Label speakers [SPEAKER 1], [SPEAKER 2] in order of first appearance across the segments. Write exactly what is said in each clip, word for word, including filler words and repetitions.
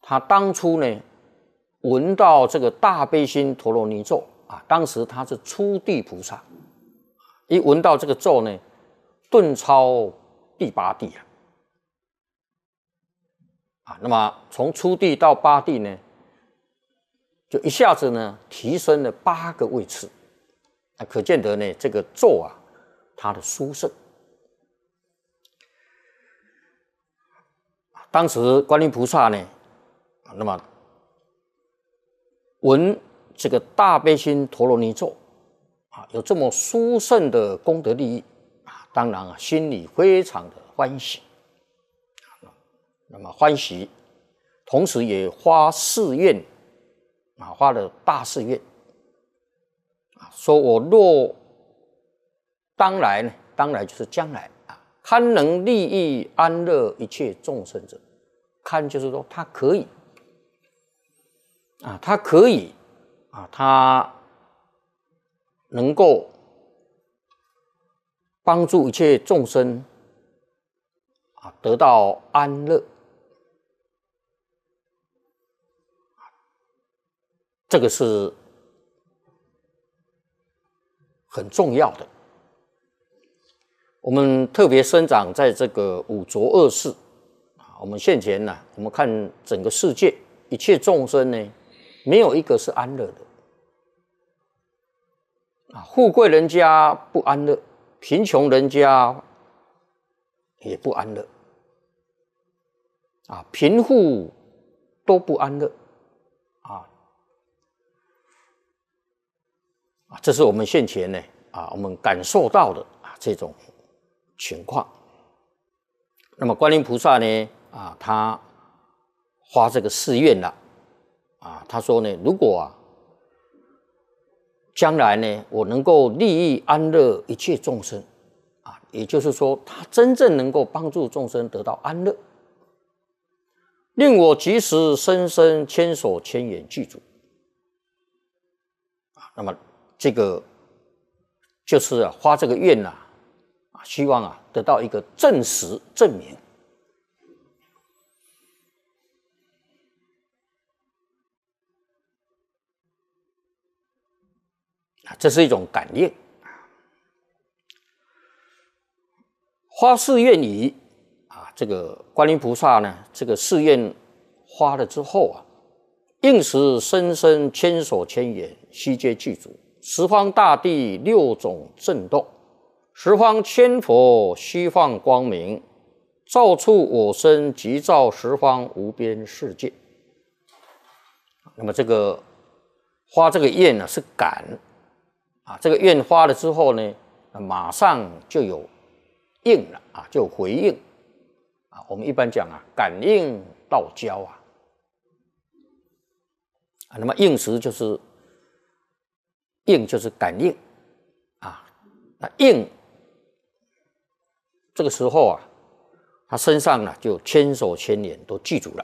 [SPEAKER 1] 他当初呢闻到这个大悲心陀罗尼咒啊，当时他是初地菩萨，一闻到这个咒呢，顿超第八地啊。啊，那么从初地到八地呢，就一下子呢提升了八个位次，啊，可见得呢这个咒啊，它的殊胜。当时观音菩萨呢，那么闻这个大悲心陀罗尼咒啊，有这么殊胜的功德利益啊，当然啊，心里非常的欢喜。那么欢喜，同时也发誓愿啊，发了大誓愿啊，说我若当来呢，当来就是将来啊，堪能利益安乐一切众生者，堪就是说他可以啊，他可以啊，他能够帮助一切众生啊得到安乐。这个是很重要的。我们特别生长在这个五浊恶世啊，我们现前呢、啊，我们看整个世界一切众生呢，没有一个是安乐的啊。富贵人家不安乐，贫穷人家也不安乐啊，贫富都不安乐啊。啊，这是我们现前呢啊，我们感受到的啊这种情况。那么观音菩萨呢啊，他发这个誓愿了啊，他说呢，如果啊将来呢，我能够利益安乐一切众生啊，也就是说，他真正能够帮助众生得到安乐，令我即时生生千手千眼具足啊，那么。这个就是啊，发这个愿呐、啊，希望啊得到一个证实证明啊，这是一种感应。发誓愿已啊，这个观音菩萨呢，这个誓愿发了之后啊，应时生生千手千眼悉皆具足。十方大地六种震动，十方千佛悉放光明，照处我身，即照十方无边世界。那么这个发这个愿呢是感啊，这个愿发了之后呢，马上就有应了啊，就有回应啊。我们一般讲啊，感应道交啊，啊，那么应时就是。应就是感应啊，那应这个时候啊，他身上呢就千手千眼都具足了。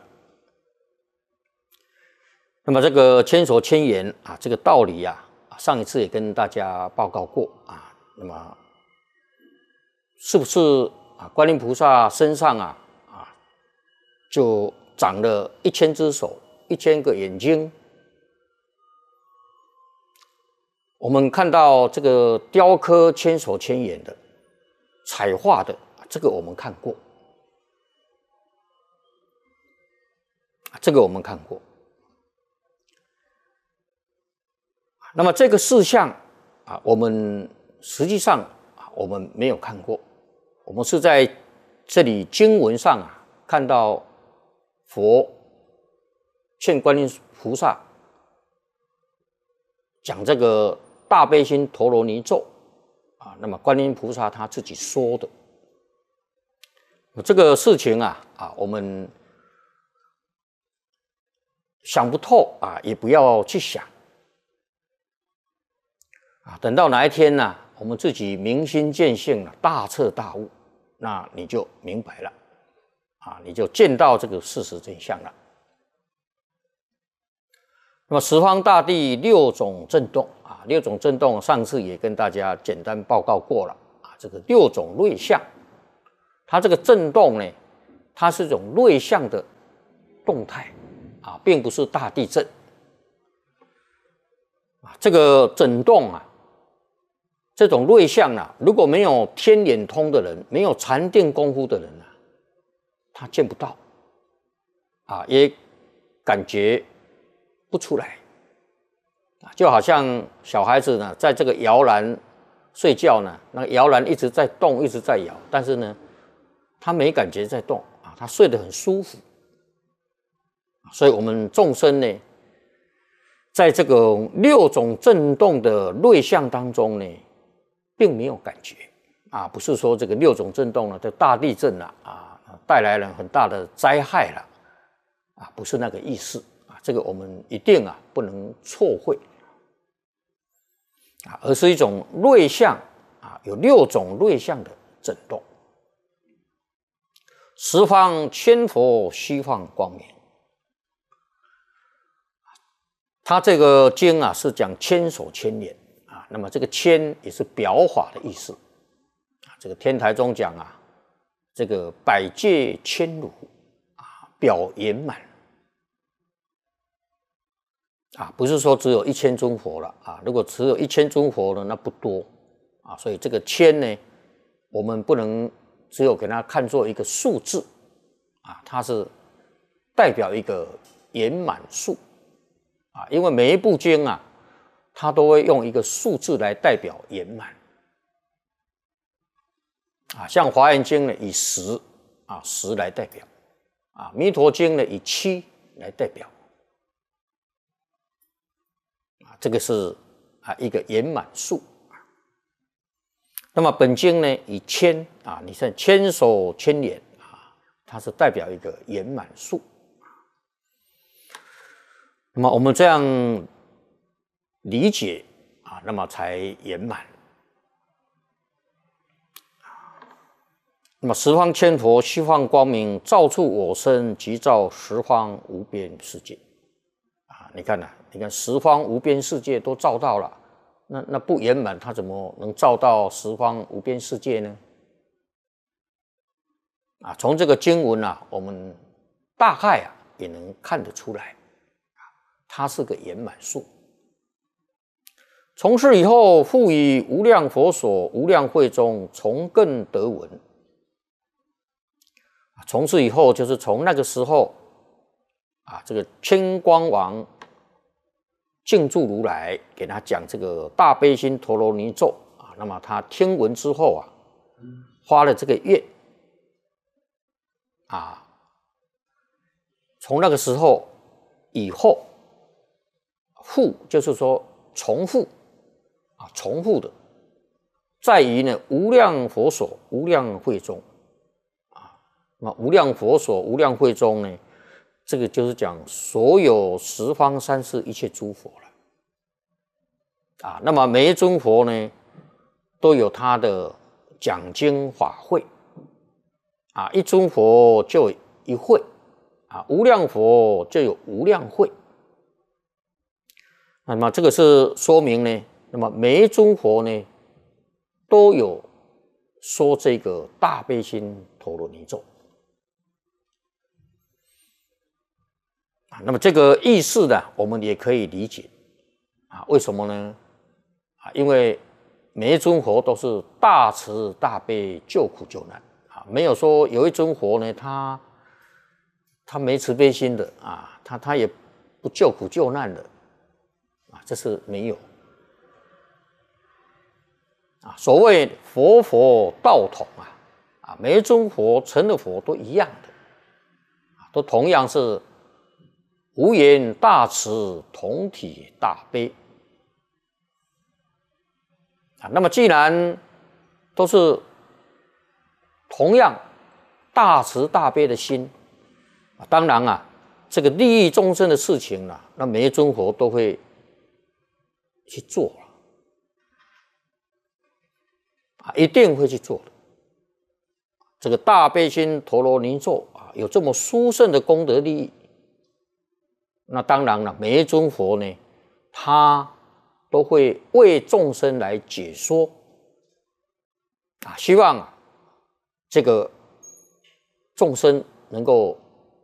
[SPEAKER 1] 那么这个千手千眼啊，这个道理啊，上一次也跟大家报告过啊。那么是不是啊？观音菩萨身上啊啊，就长了一千只手，一千个眼睛？我们看到这个雕刻千手千眼的、彩画的，这个我们看过，这个我们看过。那么这个事项啊，我们实际上啊，我们没有看过，我们是在这里经文上啊看到佛劝观音菩萨讲这个。大悲心陀罗尼咒啊，那么观音菩萨他自己说的这个事情啊啊，我们想不透啊，也不要去想啊。等到哪一天呢、啊，我们自己明心见性了，大彻大悟，那你就明白了啊，你就见到这个事实真相了。那么十方大地六种震动啊，六种震动，上次也跟大家简单报告过了啊。这个六种瑞相，它这个震动呢，它是一种瑞相的动态啊，并不是大地震啊。这个震动啊，这种瑞相啊，如果没有天眼通的人，没有禅定功夫的人啊，他见不到啊，也感觉不出来啊。就好像小孩子呢，在这个摇篮睡觉呢，那个摇篮一直在动，一直在摇，但是呢，他没感觉在动啊，他睡得很舒服。所以，我们众生呢，在这个六种震动的瑞相当中呢，并没有感觉啊，不是说这个六种震动呢，这大地震了啊，带来了很大的灾害了啊，不是那个意思啊，这个我们一定啊不能错会啊，而是一种瑞相啊，有六种瑞相的震动，十方千佛悉放光明。它这个经啊是讲千手千眼啊，那么这个千也是表法的意思啊。这个天台中讲啊，这个百界千如啊，表圆满啊，不是说只有一千尊佛了啊。如果只有一千尊佛呢，那不多啊。所以这个千呢，我们不能只有给它看作一个数字啊，它是代表一个圆满数。啊，因为每一部经啊，它都会用一个数字来代表圆满。啊，像《华严经》呢，以十啊十来代表；啊，《弥陀经》呢，以七来代表。啊，这个是啊一个圆满数。那么本经呢，以千啊，你看千手千眼啊，它是代表一个圆满数。那么我们这样理解啊，那么才圆满。那么十方千佛悉放光明，照处我身，即照十方无边世界。啊，你看呐、啊，你看十方无边世界都照到了，那那不圆满，它怎么能照到十方无边世界呢？啊，从这个经文啊，我们大概啊也能看得出来。它是个圆满数。从是以后，复以无量佛所、无量会中，从更得闻。从是以后，就是从那个时候啊，这个千光王净住如来给他讲这个大悲心陀罗尼咒啊，那么他听闻之后啊，发了这个愿啊，从那个时候以后。复就是说重复啊，重复的，在于呢无量佛所、无量会中啊。那无量佛所、无量会中呢，这个就是讲所有十方三世一切诸佛了啊。那么每一尊佛呢，都有他的讲经法会啊，一尊佛就有一会啊，无量佛就有无量会。那么这个是说明呢，那么每一尊佛呢，都有说这个大悲心陀罗尼咒啊。那么这个意思呢，我们也可以理解啊。为什么呢？啊，因为每一尊佛都是大慈大悲救苦救难啊，没有说有一尊佛呢，他他没慈悲心的啊，他他也不救苦救难的。这是没有啊。所谓佛佛道统啊，啊，每一尊佛成的佛都一样的，都同样是无言大慈，同体大悲啊。那么既然都是同样大慈大悲的心啊，当然啊，这个利益众生的事情啊，那每一尊佛都会去做了啊，一定会去做的。这个大悲心陀罗尼咒啊，有这么殊胜的功德利益，那当然了，每一尊佛呢，他都会为众生来解说啊，希望啊，这个众生能够